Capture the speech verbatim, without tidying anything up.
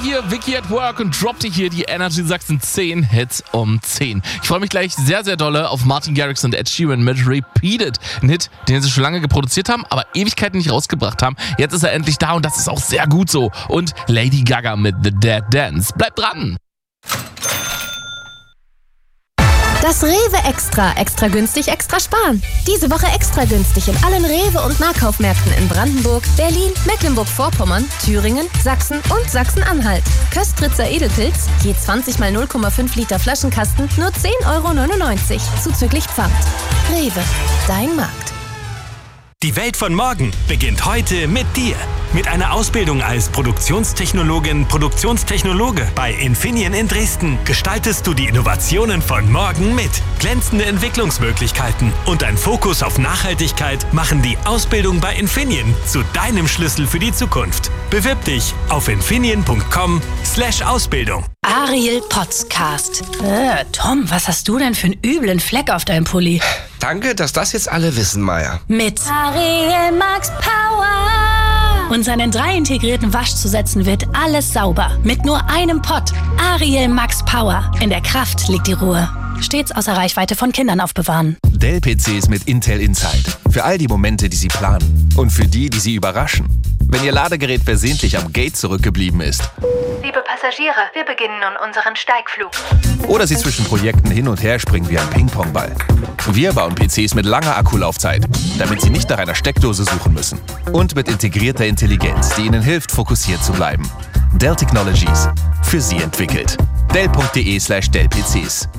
hier, Vicky at Work und droppt dir hier die Energy Sachsen zehn Hits um zehn. Ich freue mich gleich sehr, sehr dolle auf Martin Garrix und Ed Sheeran mit Repeated. Ein Hit, den sie schon lange geproduziert haben, aber Ewigkeiten nicht rausgebracht haben. Jetzt ist er endlich da und das ist auch sehr gut so. Und Lady Gaga mit The Dead Dance. Bleibt dran! Das Rewe Extra. Extra günstig, extra sparen. Diese Woche extra günstig in allen Rewe- und Nahkaufmärkten in Brandenburg, Berlin, Mecklenburg-Vorpommern, Thüringen, Sachsen und Sachsen-Anhalt. Köstritzer Edelpilz, je zwanzig mal null Komma fünf Liter Flaschenkasten, nur zehn Euro neunundneunzig, zuzüglich Pfand. Rewe, dein Markt. Die Welt von morgen beginnt heute mit dir. Mit einer Ausbildung als Produktionstechnologin, Produktionstechnologe bei Infineon in Dresden gestaltest du die Innovationen von morgen mit. Glänzende Entwicklungsmöglichkeiten und ein Fokus auf Nachhaltigkeit machen die Ausbildung bei Infineon zu deinem Schlüssel für die Zukunft. Bewirb dich auf infineon punkt com slash Ausbildung. Ariel Podcast. Äh, Tom, was hast du denn für einen üblen Fleck auf deinem Pulli? Danke, dass das jetzt alle wissen, Maya. Mit Ariel Max Power. Und seinen drei integrierten Waschzusätzen wird alles sauber. Mit nur einem Pott. Ariel Max Power. In der Kraft liegt die Ruhe. Stets außer Reichweite von Kindern aufbewahren. Dell-P Cs mit Intel Inside. Für all die Momente, die Sie planen. Und für die, die Sie überraschen. Wenn Ihr Ladegerät versehentlich am Gate zurückgeblieben ist. Liebe Passagiere, wir beginnen nun unseren Steigflug. Oder Sie zwischen Projekten hin und her springen wie ein Ping-Pong-Ball. Wir bauen P Cs mit langer Akkulaufzeit, damit Sie nicht nach einer Steckdose suchen müssen. Und mit integrierter Intelligenz, die Ihnen hilft, fokussiert zu bleiben. Dell Technologies. Für Sie entwickelt. Dell punkt de slash Dell P Cs.